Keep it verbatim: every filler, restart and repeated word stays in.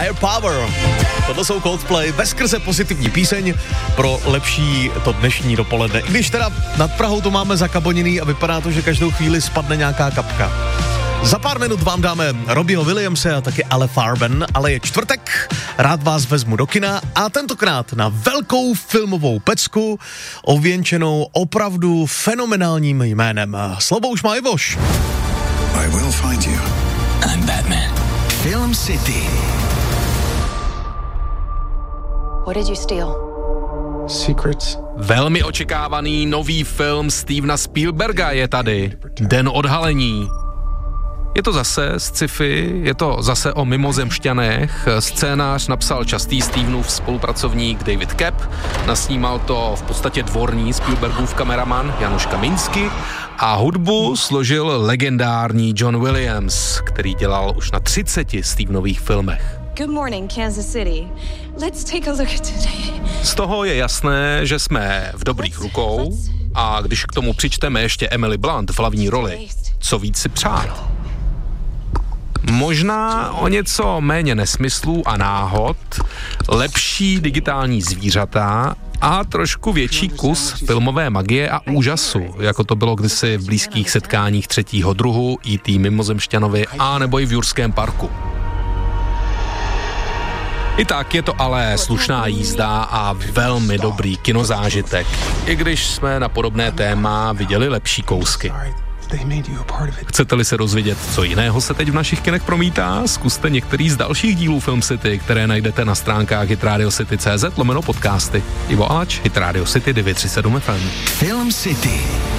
Firepower. Tohle jsou Coldplay, veskrze pozitivní píseň pro lepší to dnešní dopoledne. I když teda nad Prahou to máme zakaboněný a vypadá to, že každou chvíli spadne nějaká kapka. Za pár minut vám dáme Robbieho Williamse a taky Ale Farben, ale je čtvrtek, rád vás vezmu do kina a tentokrát na velkou filmovou pecku ověnčenou opravdu fenomenálním jménem. Slovo už má Ivoš. I will find you. I'm Batman. Film City. What did you steal? Secrets. Velmi očekávaný nový film Stevena Spielberga je tady. Den odhalení. Je to zase sci-fi, je to zase o mimozemšťanech. Scénář napsal častý Stevenův spolupracovník David Koepp. Nasnímal to v podstatě dvorní Spielbergův kameraman Janusz Kaminski a hudbu složil legendární John Williams, který dělal už na třiceti Stevenových filmech. Good morning, Kansas City. Let's take a look at today. Z toho je jasné, že jsme v dobrých rukou a když k tomu přičteme ještě Emily Blunt v hlavní roli, co víc si přát. Možná o něco méně nesmyslů a náhod, lepší digitální zvířata a trošku větší kus filmové magie a úžasu, jako to bylo kdysi v blízkých setkáních třetího druhu, í té mimozemšťanovi a nebo i v Jurském parku. I tak je to ale slušná jízda a velmi dobrý kinozážitek, i když jsme na podobné téma viděli lepší kousky. Chcete-li se dozvědět, co jiného se teď v našich kinech promítá, zkuste některý z dalších dílů Film City, které najdete na stránkách hitradiocity tečka cz lomeno podcasty. Ivo Alač, Hit Radio City devět tři sedm ef em. Film City.